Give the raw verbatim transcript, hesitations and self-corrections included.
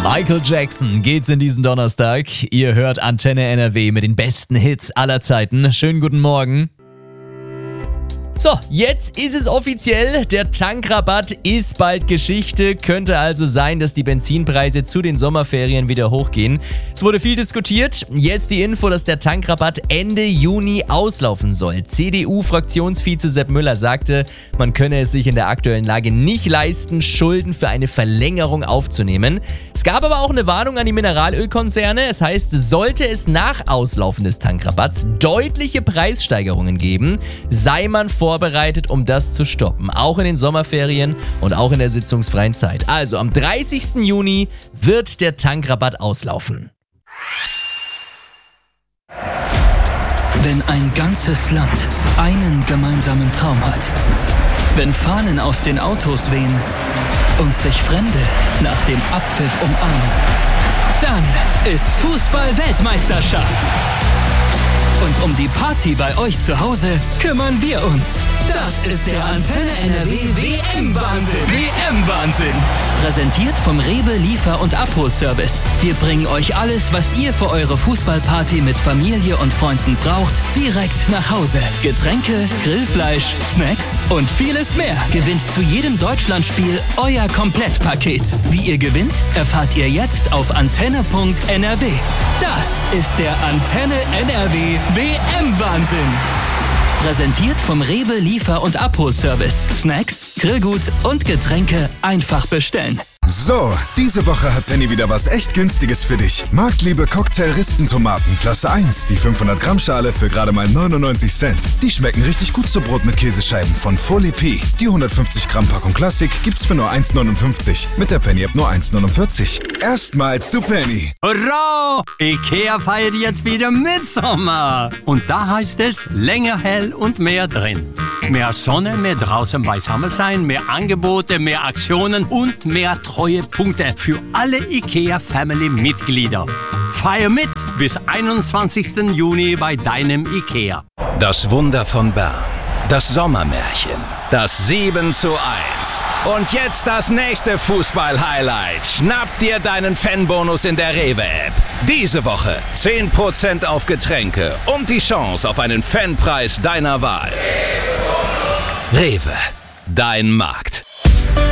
Michael Jackson geht's in diesen Donnerstag. Ihr hört Antenne N R W mit den besten Hits aller Zeiten. Schönen guten Morgen. So, jetzt ist es offiziell, der Tankrabatt ist bald Geschichte, könnte also sein, dass die Benzinpreise zu den Sommerferien wieder hochgehen. Es wurde viel diskutiert, jetzt die Info, dass der Tankrabatt Ende Juni auslaufen soll. C D U-Fraktionsvize Sepp Müller sagte, man könne es sich in der aktuellen Lage nicht leisten, Schulden für eine Verlängerung aufzunehmen. Es gab aber auch eine Warnung an die Mineralölkonzerne, es heißt, sollte es nach Auslaufen des Tankrabatts deutliche Preissteigerungen geben, sei man vor vorbereitet, um das zu stoppen. Auch in den Sommerferien und auch in der sitzungsfreien Zeit. Also am dreißigsten Juni wird der Tankrabatt auslaufen. Wenn ein ganzes Land einen gemeinsamen Traum hat, wenn Fahnen aus den Autos wehen und sich Fremde nach dem Abpfiff umarmen, dann ist Fußball-Weltmeisterschaft. Und um die Party bei euch zu Hause kümmern wir uns. Das ist der Antenne N R W W M-Wahnsinn. W M-Wahnsinn. Präsentiert vom Rewe Liefer- und Abholservice. Wir bringen euch alles, was ihr für eure Fußballparty mit Familie und Freunden braucht, direkt nach Hause. Getränke, Grillfleisch, Snacks und vieles mehr. Gewinnt zu jedem Deutschlandspiel euer Komplettpaket. Wie ihr gewinnt, erfahrt ihr jetzt auf antenne punkt n r w. Das ist der Antenne N R W W M-Wahnsinn. Präsentiert vom Rewe Liefer- und Abholservice. Snacks, Grillgut und Getränke einfach bestellen. So, diese Woche hat Penny wieder was echt Günstiges für dich. Marktliebe Cocktail-Rispentomaten, Klasse eins, die fünfhundert Gramm Schale für gerade mal neunundneunzig Cent. Die schmecken richtig gut zu Brot mit Käsescheiben von Folie P. Die hundertfünfzig Gramm Packung Klassik gibt's für nur eins neunundfünfzig. Mit der Penny-App nur eins neunundvierzig. Erstmals zu Penny. Hurra! Ikea feiert jetzt wieder Mitsommer. Und da heißt es, länger hell und mehr drin. Mehr Sonne, mehr draußen beisammen sein, mehr Angebote, mehr Aktionen und mehr Treuepunkte für alle IKEA-Family-Mitglieder. Feier mit bis einundzwanzigsten Juni bei deinem IKEA. Das Wunder von Bern. Das Sommermärchen. Das sieben zu eins. Und jetzt das nächste Fußball-Highlight. Schnapp dir deinen Fanbonus in der Rewe-App. Diese Woche zehn Prozent auf Getränke und die Chance auf einen Fanpreis deiner Wahl. Rewe, dein Markt.